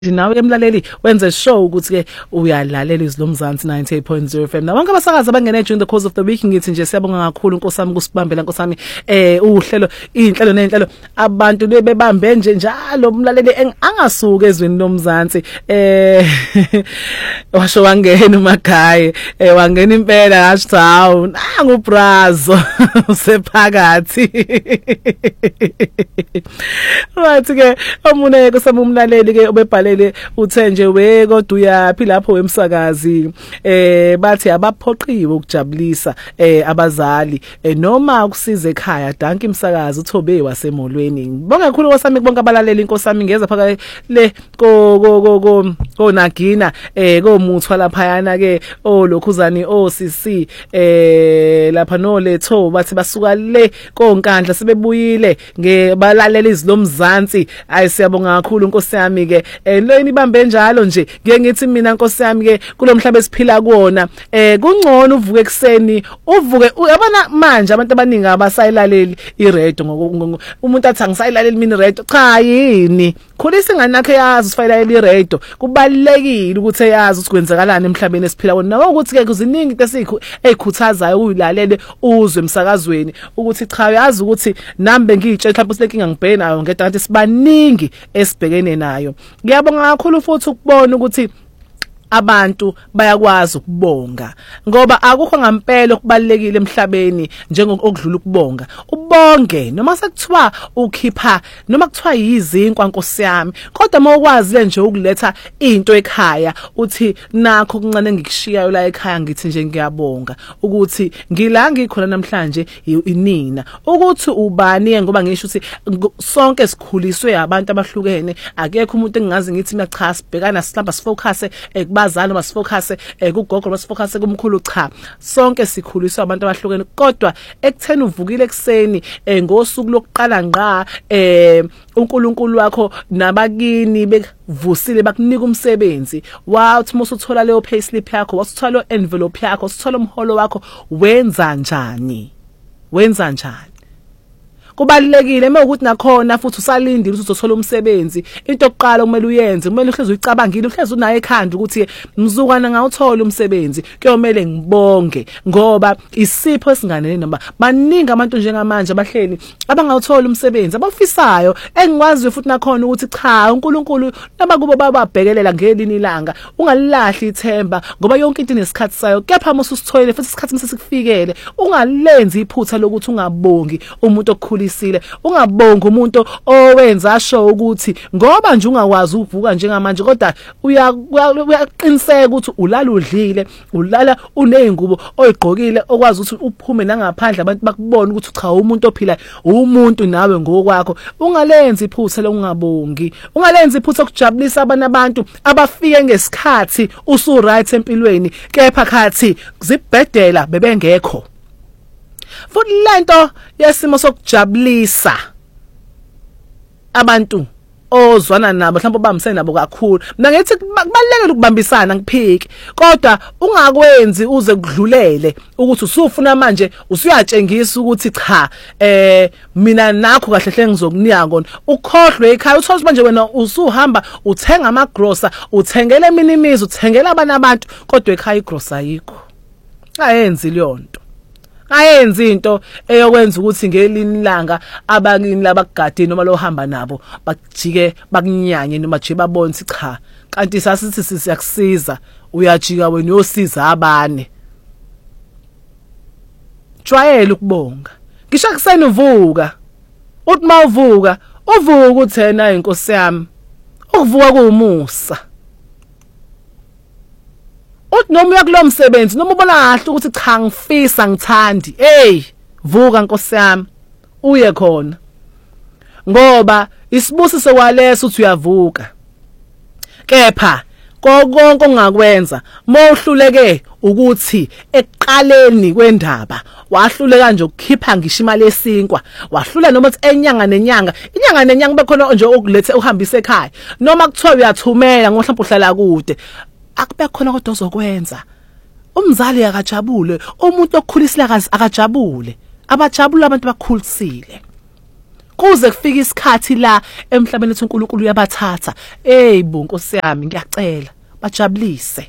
nawe ke mlaleli wenze show ukuthi ke uyalalela izilomzansi 98.0 FM. Na bonke abasakazi abangene during the course of the week ngithi nje siyabonga kakhulu Nkosami kusibambela Nkosami uhlelo inhlelo nenhlelo abantu bebambe nje njalo umlaleli angasuka ezweni lomzansi washo wangena uMagaye wangena impela hashtag ngubrazo usephakathi right ke omuneke Nkosami umlaleli ke obebhale uthenje we kodwa uyapi lapho wemsakazi bathi abaphoqiwe ukujabulisa abazali noma ukusiza ekhaya danki imsakazi uthobe wasemolweni bonke kakhulu Nkosami bonke abalaleli Nkosami ngeza phaka le ko Nagina komuthwa lapha yana ke olokhuzani OCC lapha no letho bathi basuka le konkandla sebebuyile ngebalaleli izilomzansi ayisiyabonga kakhulu Nkosi yami ke lo nibambe njalo nje ngeke ngithi mina Nkosi yami ke kulomhlaba esiphila kuona kungcono uvuke ekseni uvuke uyabona manje abantu abaningi abasayilaleli iredio umuntu athi angisayilaleli mina iredio cha yini khulisa ingane yakhe yazi usifayilaleli iredio kubalekile ukuthi yazi ukuthi kwenzakalani emhlabeni esiphila kuona nawo ukuthi ke kuziningi into ezikhuthazayo uyilalele uzwe emsakazweni ukuthi cha uyazi ukuthi nambe ngitshela mhlawumbe silenkinga ngibheke nayo ngeda ngathi sibaningi esibhekene nayo ngiyabonga kakhulu futhi ukubona ukuthi abantu bayakwazi ukubonga ngoba akukho ngempela okubalekile emhlabeni njengokudlula ukubonga ubonge noma sekuthiwa ukhipha noma kuthiwa yizinkwa Nkosi yami kodwa mawukwazi nje ukuletha into ekhaya uthi nakho kuncane engikushiyayo la ekhaya ngithi nje ngiyabonga ukuthi ngila ngikhona namhlanje inina ukuthi ubani ngoba ngisho ukuthi sonke sikhuliswe abantu abahlukene akekho umuntu engingazi ngithi mina cha sibhekana sihlamba sifocus bazali masifocus kugogo masifocus kumkhulu cha sonke sikhuliswa abantu abahlukene kodwa ekutheni uvukile ekseni ngosuku lokuqala ngqa uNkulunkulu wakho nabakini bekuvusile bakunika umsebenzi wathi musuthola leyo payslip yakho wasithola lo envelope yakho wasithola umholo wakho wenza njani kubalekile mawukuthi nakhona futhi usalindile ukuthi uzothola umsebenzi into yokuqala kumele uyenze kumele uhlezi uyicabangile uhlezi unayo ekhanda ukuthi mzukwana ngawuthola umsebenzi kuyomela ngibonge ngoba isipho esinganene noma baningi abantu njengamanje abahleli abangawuthola umsebenzi abafisayo engikwazi futhi nakhona ukuthi cha uNkulunkulu noma kubo bababhekelela ngelini ilanga ungalilahli ithemba ngoba yonke into inesikhathi sayo kepha mususithoyile futhi isikhathi mesikufikele ungalenzi iphutha lokuthi ungabongi umuntu okukhulisa ungabonga umuntu owenza show ukuthi ngoba nje ungakwazi ukuvuka njengamanje kodwa uyaqiniseka ukuthi ulala udlile ulala uneyingubo oyigqokile okwazi ukuthi uphume nangaphandle abantu bakubona ukuthi cha umuntu ophila umuntu nawe ngokwakho ungalenzi iphutha lokungabongi ungalenzi iphutha okujabulisa abantu abafike ngesikhathi usu right empilweni kepha khathi zibhedela bebengekho futhi lento yesimo sokujabulisa abantu ozwana nabo mhlawumbe bambisene nabo kakhulu mina ngithi kubalekile ukubambisana ngiphiki kodwa ungakwenzi uze kudlulele ukuthi usufuna manje usuyatshengisa ukuthi cha mina nakho kahle hle ngizokunika kona ukhohlwe ekhaya uthola manje wena usuhamba uthenga amagrosa uthengele minimizi uthengela abantu kodwa ekhaya igrosa ayikho ayenzi leyonto ayenzi into eyokwenza ukuthi ngelini langa abakini labakugadini noma lohamba nabo bakujike bakunyanye noma nje babone ukuthi cha kanti sasithi siyakusiza uyajika wena uyosiza abane jwayele ukubonga ngisho kuseni uvuka uthi mawuvuka uvuka ukuthena inkosi yami ukuvuka kuumusa uthi noma uyakulo msebenzi noma ubona kahle ukuthi cha ngifisa ngithandi vuka Nkosi yami uye khona ngoba isibusiso kwaleso uthi uyavuka kepha konke ongakwenza mawuhluleke ukuthi eqaleni kwendaba wahluleka nje ukukhipha ngisho imali yesinkwa wahlula noma uthi inyanga nenyanga bekhona nje okulethe uhambise ekhaya noma kuthiwa uyathumela ngoba mhlawumbe uhlala kude akube khona kodwa ozokwenza umzali akajabule umuntu okukhulisela kazi akajabule abajabula abantu bakhulisile kuze kufike isikhathi la emhlabeni ethi uNkulunkulu uyabathatha. Bo Nkosi yami ngiyacela bajabulise.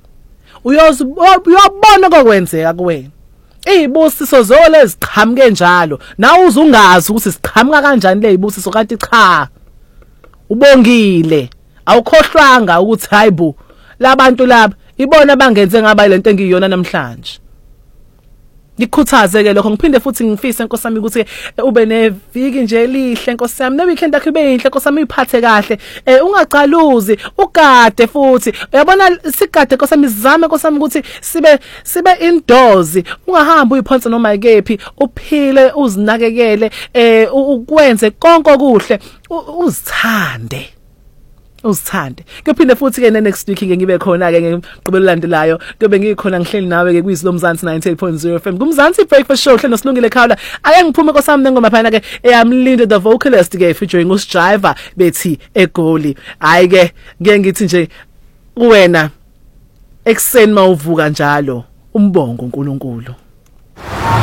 Uyobona kokwenzeka kuwena. Izibusiso zole ziqhamuke njalo. Nawe uzungazi ukuthi siqhamuka kanjani le izibusiso kanti cha. Ubongile. Awukhohlwanga ukuthi hayibo labantu laba ibona bangenze ngaba lento engiyona namhlanje. Ngikhuthaze ke lokho ngiphinde futhi ngifise Nkosi yami ukuthi ube neviki nje elihle Nkosi yami, neweekend yakho ibe inhle Nkosi yami, iphathe kahle, ungacaluzi, ugade futhi uyabona sigade Nkosi yami, sizame Nkosi yami ukuthi sibe indoors, ungahambi uyiphonsa noma ikephi, uphile uzinakekele, ukwenze konke okuhle, uzithande. Kuphinde futhi ke next week ngibe khona ke ngiqhubela landelayo, kuyobe ngikhona ngihleli nawe ke kwizilo Mzansi 98.0 FM kuMzansi Breakfast Show hlelo Silungile Khawula. Ake ngiphume Nkosi yami ngoma phana ke eyamlinde the vocalist ke featuring uSjiva bethi eGoli. Hayi ke ngeke ngithi nje kuwena ekseni mawuvuka njalo umbongo uNkulunkulu.